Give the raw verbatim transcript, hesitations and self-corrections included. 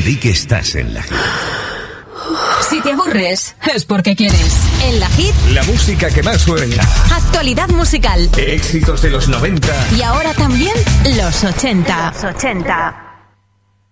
Di que estás en la Hit. Si te aburres, es porque quieres. En la Hit, la música que más suena. Actualidad musical. Éxitos de los noventa. Y ahora también los ochenta. Los ochenta.